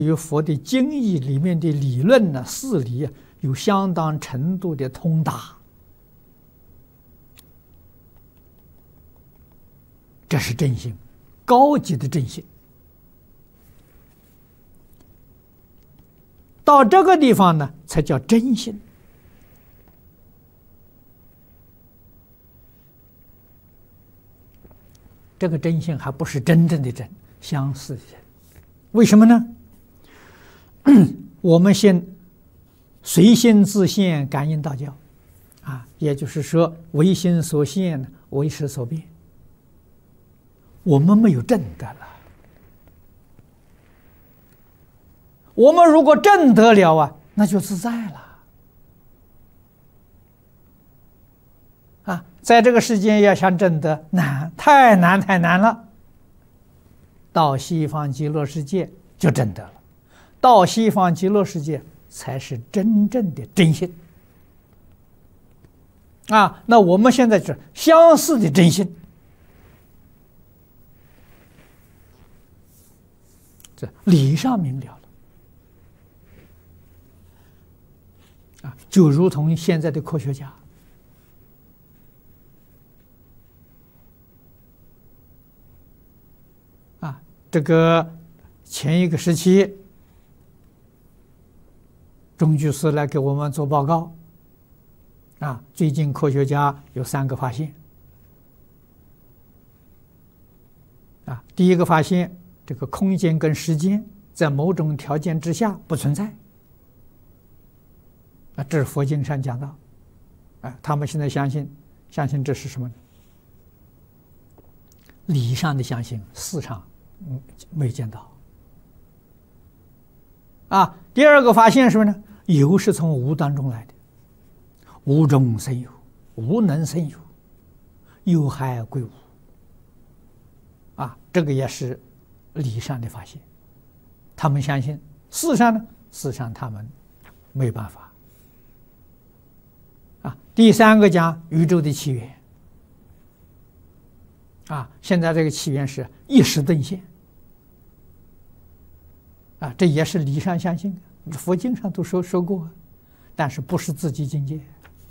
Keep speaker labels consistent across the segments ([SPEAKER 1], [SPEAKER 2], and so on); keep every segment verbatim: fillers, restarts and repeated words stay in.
[SPEAKER 1] 与佛的经义里面的理论呢、事理啊，有相当程度的通达，这是真心，高级的真心。到这个地方呢，才叫真心。这个真心还不是真正的真，相似的真。为什么呢？我们先随心自现，感应道交，啊，也就是说，唯心所现，唯识所变。我们没有证得了。我们如果证得了啊，那就自在了。啊，在这个世间要想证得难，太难太难了。到西方极乐世界就证得了，到西方极乐世界才是真正的真心。啊，那我们现在是相似的真心。这理上明了了。啊，就如同现在的科学家。啊，这个前一个时期，钟居士来给我们做报告。啊，最近科学家有三个发现。啊，第一个发现，这个空间跟时间在某种条件之下不存在。啊，这是佛经上讲到。啊，他们现在相信，相信这是什么呢？理上的相信，事上嗯没见到。啊，第二个发现是什么呢？有是从无当中来的。无中生有，无能生有，有害归无。啊，这个也是理上的发现。他们相信，事上呢，事上他们没有办法。啊，第三个讲宇宙的起源。啊，现在这个起源是一时顿现。啊，这也是理上相信的，佛经上都说说过，但是不是自己境界。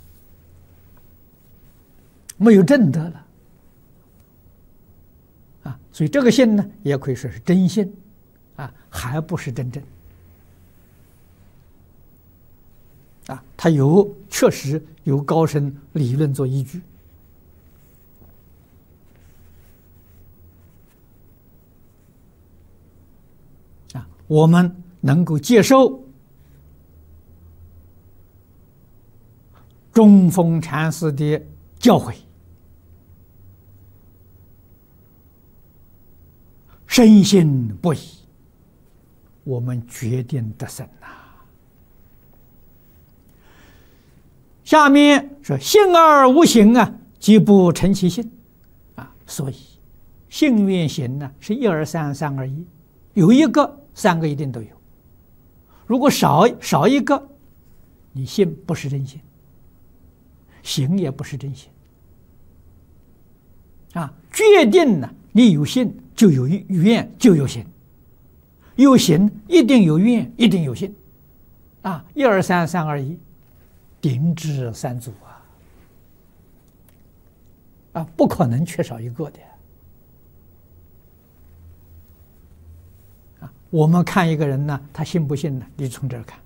[SPEAKER 1] 没有证得了，啊，所以这个信呢，也可以说是真信，啊，还不是真正，啊，它有确实有高深理论做依据，啊，我们能够接受中峰禅师的教诲。深信不疑，我们决定得胜呐。下面说信而无行啊，即不成其信啊。所以信愿行呢是一而三，三而一，有一个三个一定都有。如果少少一个，你信不是真信，行也不是真信啊。决定呢，你有信。就有愿，就有行，有行一定有愿，一定有信，啊，一二三，三二一，顶至三足啊，啊，不可能缺少一个的，啊，我们看一个人呢，他信不信呢？你从这儿看，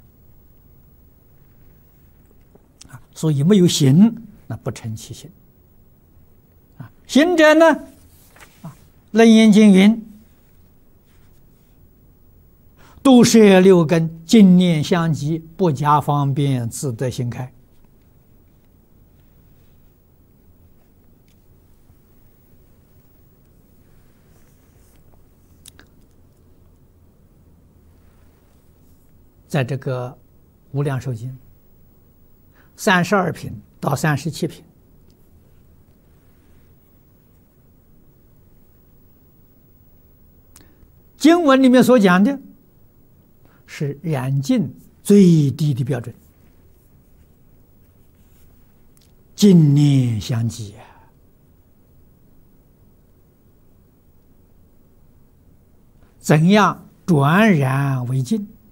[SPEAKER 1] 啊，所以没有行，那不成其心，啊，行者呢？楞严经云：“度摄六根，净念相继，不假方便，自得心开。”在这个无量寿经三十二品到三十七品。经文里面所讲的是染净最低的标准，净念相继啊。怎样转染为净